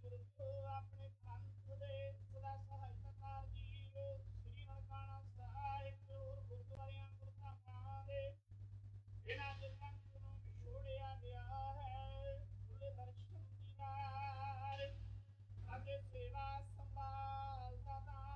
ਪੁਰਖ ਆਪਣੇ ਪੰਥ ਦੇ ਸਦਾ ਸਹਾਇਤਾਕਾਰ ਜੀਵ ਸ੍ਰੀ ਨਨਕਾਣਾ ਸਾਹਿਬ ਹੋਰ ਗੁਰਦੁਆਰਿਆਂ ਗੁਰਧਾਮਾਂ ਦੇ ਇਹਨਾਂ ਦੇ ਪੰਥ ਨੂੰ ਵਿਛੋੜਿਆ ਗਿਆ ਹੈ। ਖੁੱਲੇ ਦਰਸ਼ਨ ਦੀਦਾਰ ਅਤੇ ਸੇਵਾ ਸੰਭਾਲ ਦਾ ਦਾਨ